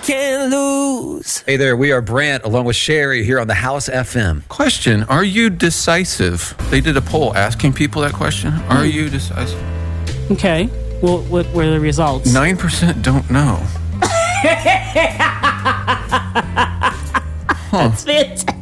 can't lose. Hey there, we are Brant along with Sherry here on the House FM. Question, are you decisive? They did a poll asking people that question. Are you decisive? Okay. Well, what were the results? 9% don't know. That's fantastic.